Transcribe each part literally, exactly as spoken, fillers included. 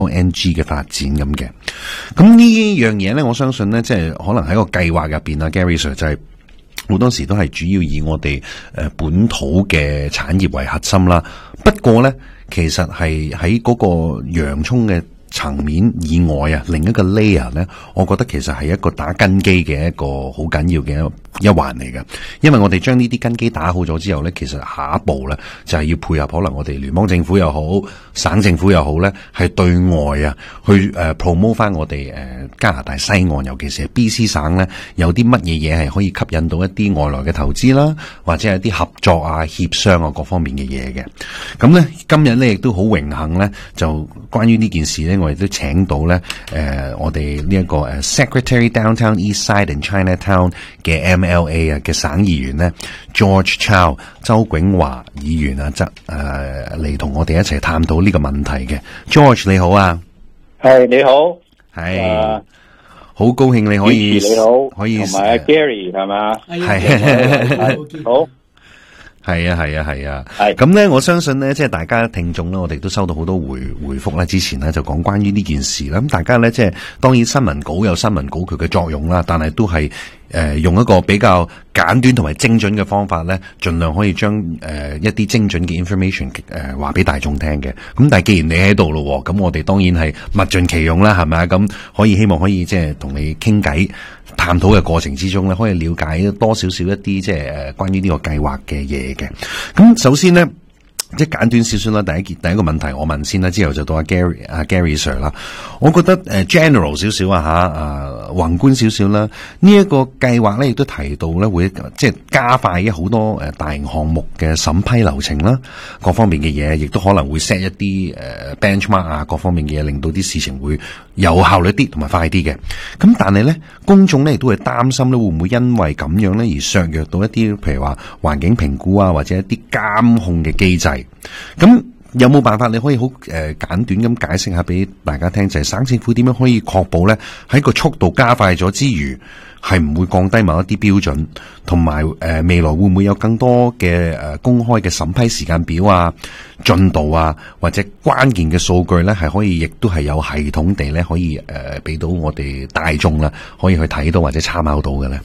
O N G 嘅發展咁嘅。咁呢樣嘢咧，我相信咧，即係可能喺個計劃入邊啊 ，Gary Sir 就係、是。好多時都係主要以我哋誒本土嘅產業為核心啦。不過咧，其實係喺嗰個洋蔥嘅層面以外啊，另一個 layer 咧，我覺得其實係一個打根基嘅一個好緊要嘅一環嚟嘅。因為我哋將呢啲根基打好咗之後咧，其實下一步咧就係要配合可能我哋聯邦政府又好、省政府又好咧，係對外啊去誒 promote 翻我哋誒加拿大西岸，尤其是係 B C 省咧，有啲乜嘢嘢係可以吸引到一啲外來嘅投資啦，或者係啲合作啊、協商啊各方面嘅嘢嘅。咁咧今日咧亦都好榮幸咧，就關於呢件事咧。我哋都請到咧，誒、呃，我哋呢一個誒 Secretary Downtown Eastside and Chinatown 嘅 M L A 啊嘅省議員咧 George Chow 周炳華議員啊，則誒嚟同我哋一齊探討呢個問題嘅。George 你好啊， 係你好， 係好、uh, 高興你可以你好， 可以同埋 Gary 係嘛， 係好。 係啊係啊係啊，係咁咧，我相信咧，即係大家聽眾咧，我哋都收到好多回回覆啦。之前咧就講關於呢件事啦，咁大家咧即係當然新聞稿有新聞稿佢嘅作用啦，但係都係誒、呃、用一個比較簡短同埋精準嘅方法咧，盡量可以將誒、呃、一啲精準嘅 information 誒話俾大眾聽嘅。咁但係既然你喺度咯，咁我哋當然係物盡其用啦，係咪啊？咁可以希望可以即係同你傾偈。探討嘅過程之中咧，可以了解多少少一啲即係誒關於呢個計劃嘅嘢嘅。咁首先咧，即係簡短少少啦。第一件第一個問題我問先啦，之後就到阿 Gary 阿 Gary Sir 啦。我覺得誒 general 少少啊吓，啊宏觀少少啦。呢一個計劃咧，亦都提到咧會即係加快一好多誒大型項目嘅審批流程啦，各方面嘅嘢，亦都可能會 set 一啲誒 benchmark 啊，各方面嘅嘢，令到啲事情會有效率啲同埋快啲嘅。咁但係咧，公眾咧亦都會擔心咧，會唔會因為咁樣咧而削弱到一啲譬如話環境評估啊，或者一啲監控嘅機制。咁有冇辦法你可以好誒、呃、簡短咁解釋下俾大家聽，就係、是、省政府點樣可以確保咧喺個速度加快咗之餘，係唔會降低某一啲標準，同埋誒未來會唔會有更多嘅誒、呃、公開嘅審批時間表啊、進度啊，或者關鍵嘅數據咧，係可以亦都係有系統地咧可以誒俾、呃、到我哋大眾啦，可以去睇到或者參考到嘅咧。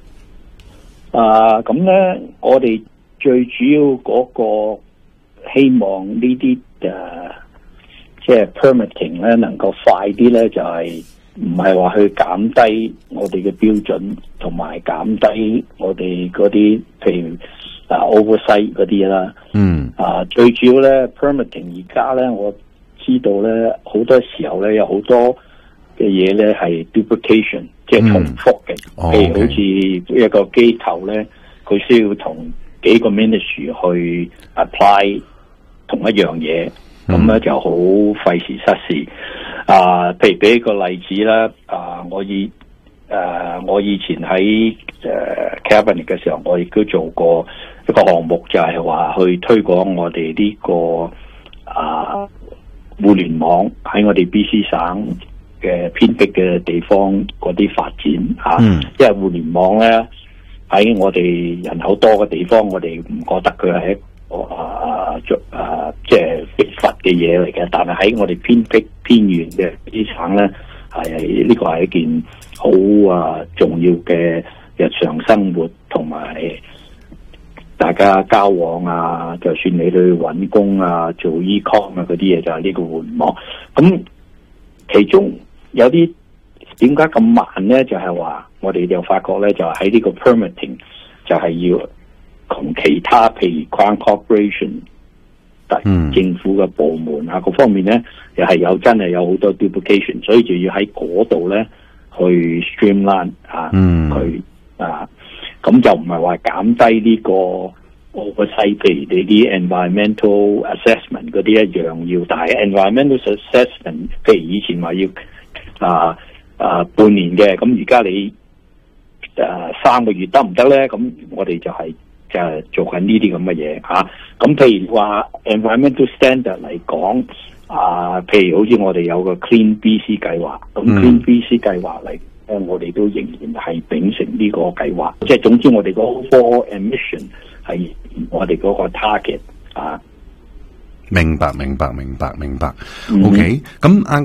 啊，咁咧，我哋最主要嗰、那個。希望呢啲誒，即係 permitting 咧，能夠快啲咧，就係唔係話去減低我哋嘅標準，同埋減低我哋嗰啲，譬如啊 oversight 嗰啲啦。嗯。啊，最主要咧 permitting 而家咧，我知道咧，好多時候咧有好多嘅嘢咧係 duplication，即係重複嘅。嗯、譬如好似一個機構咧，佢需要同幾個 ministry 去 apply。同一樣嘢，咁咧就好費時失事。啊，譬如俾一個例子啦，啊，我以誒、啊、我以前喺誒、啊、cabinet 嘅時候，我亦都做過一個項目，就係話去推廣我哋呢、這個啊互聯網喺我哋 B C 省嘅偏僻嘅地方嗰啲發展嚇。嗯、因為互聯網咧喺我哋人口多嘅地方，我哋唔覺得佢係一啊，做啊，即係非法嘅嘢嚟嘅，但係喺我哋偏僻偏遠嘅啲省咧，係呢個係一件好啊重要嘅日常生活同埋大家交往啊，就算你去搵工啊、做 e-com 啊嗰啲嘢，就係呢個互聯網。咁其中有啲點解咁慢咧？就係話我哋就發覺咧，就喺呢個 permitting 就係要。同其他譬如 Crown Corporation、嗯、政府嘅部門啊，各方面咧又係有真係有好多 duplication， 所以就要喺嗰度咧去 streamline 啊，佢、嗯、啊，咁就唔係話減低呢個 oversight，譬如你啲 environmental assessment 嗰啲一樣要，但係 environmental assessment， 譬如以前話要啊啊半年嘅，咁而家你誒、啊、三個月得唔得咧？咁我哋就係、是。就係做緊呢啲咁嘅嘢嚇，咁、啊、譬如話 environmental standard 嚟講，啊，譬如好似我哋有個 Clean B C 計劃，咁 Clean B C 計劃嚟，誒，我哋都仍然係秉承呢個計劃，即係總之我哋個 overall emission 係我哋嗰個 target 啊。 明白，明白，明白，明白。OK，咁阿